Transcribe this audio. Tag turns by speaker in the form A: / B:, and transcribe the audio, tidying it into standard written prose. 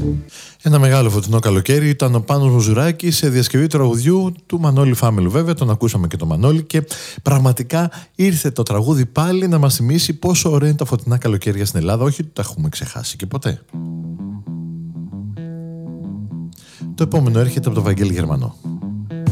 A: Ένα μεγάλο φωτεινό καλοκαίρι ήταν ο Πάνος Μουζουράκης σε διασκευή τραγουδιού του Μανώλη Φάμελου. Βέβαια, τον ακούσαμε και τον Μανώλη και πραγματικά ήρθε το τραγούδι πάλι να μας θυμίσει πόσο ωραία είναι τα φωτεινά καλοκαίρια στην Ελλάδα. Όχι ότι τα έχουμε ξεχάσει και ποτέ. Το επόμενο έρχεται από τον Βαγγέλη Γερμανό.